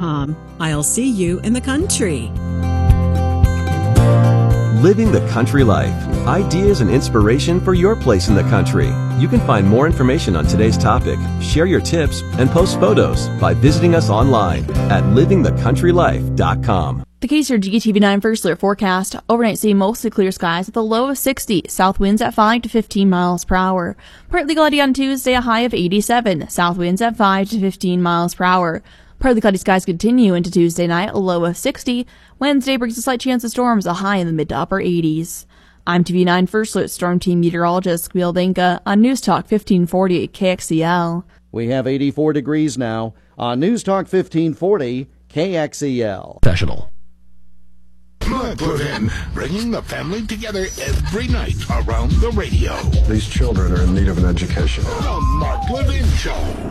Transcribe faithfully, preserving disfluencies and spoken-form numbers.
com. I'll see you in the country. Living the country life. Ideas and inspiration for your place in the country. You can find more information on today's topic, share your tips, and post photos by visiting us online at living the country life dot com. The K C R G T V nine First Alert forecast. Overnight see mostly clear skies with a low of sixty. South winds at five to fifteen miles per hour. Partly cloudy on Tuesday, a high of eighty-seven. South winds at five to fifteen miles per hour. Partly cloudy skies continue into Tuesday night, a low of sixty. Wednesday brings a slight chance of storms, a high in the mid to upper eighties. I'm T V nine First Alert Storm Team Meteorologist Camille Dinka on News Talk fifteen forty K X E L. We have eighty-four degrees now on News Talk fifteen forty K X E L. Professional. Mark Levin, bringing the family together every night around the radio. These children are in need of an education. The Mark Levin Show.